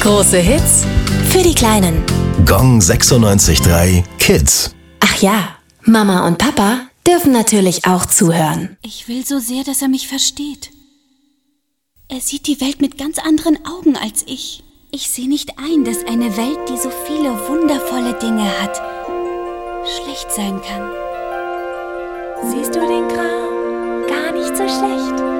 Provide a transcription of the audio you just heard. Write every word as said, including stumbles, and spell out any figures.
Große Hits für die Kleinen. Gong sechsundneunzig Komma drei Kids. Ach ja, Mama und Papa dürfen natürlich auch zuhören. Ich will so sehr, dass er mich versteht. Er sieht die Welt mit ganz anderen Augen als ich. Ich sehe nicht ein, dass eine Welt, die so viele wundervolle Dinge hat, schlecht sein kann. Siehst du den Kram? Gar nicht so schlecht.